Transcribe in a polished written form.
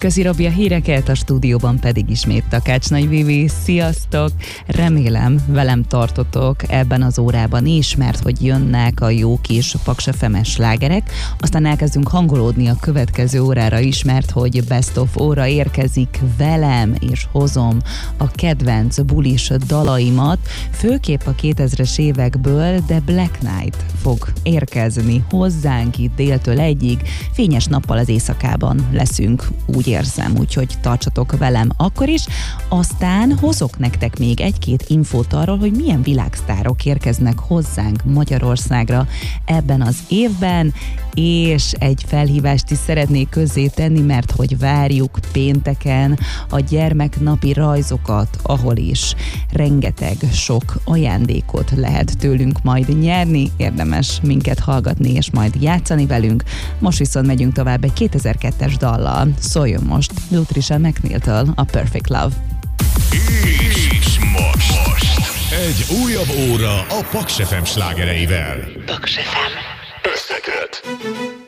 Köszi Robi a híreket, a stúdióban pedig ismét Takács Nagy Vivi. Sziasztok! Remélem velem tartotok ebben az órában is, mert hogy jönnek a jó kis Paks FM-es slágerek, aztán elkezdünk hangolódni a következő órára is, mert hogy Best of óra érkezik velem, és hozom a kedvenc bulis dalaimat, főképp a 2000-es évekből, de Black Knight fog érkezni hozzánk itt déltől egyig, fényes nappal az éjszakában leszünk, úgy érzem, úgyhogy tartsatok velem akkor is. Aztán hozok nektek még egy-két infót arról, hogy milyen világsztárok érkeznek hozzánk Magyarországra ebben az évben, és egy felhívást is szeretnék közzé tenni, mert hogy várjuk pénteken a gyermeknapi rajzokat, ahol is rengeteg sok ajándékot lehet tőlünk majd nyerni, érdemes minket hallgatni és majd játszani velünk. Most viszont megyünk tovább egy 2002-es dallal. Szóljon most Nutrition McNeil-től a Perfect Love. És most egy újabb óra a Paks FM slágereivel. Paks FM összeköt.